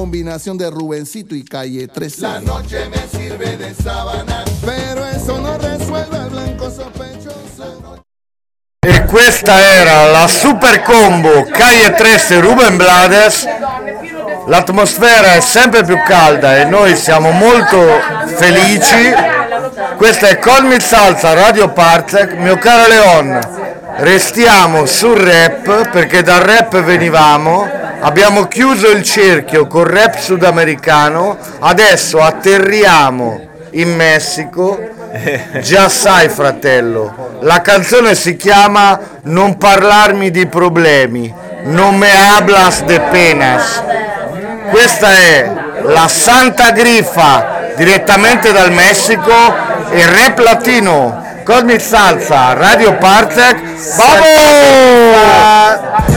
Combinación de Rubencito y Calle 13. La noche me sirve de sábana, Pero eso no resuelve el blanco sospechoso. E questa era la super combo Calle 13 Ruben Blades. L'atmosfera è sempre più calda e noi siamo molto felici. Questa è Call Me Salsa Radio Parzec. Mio caro Leon, restiamo sul rap perché dal rap venivamo, abbiamo chiuso il cerchio col rap sudamericano, adesso atterriamo in Messico. Già sai, fratello, la canzone si chiama Non parlarmi di problemi, non me hablas de penas. Questa è la Santa Grifa direttamente dal Messico e rap latino. Call Me Salsa Radio Parzec. Vamos!